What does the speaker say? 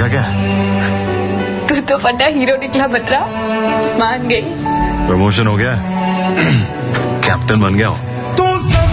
क्या? तू तो वरना हीरो निकला बतरा। मान गई। प्रमोशन हो गया? कैप्टन बन गया हो?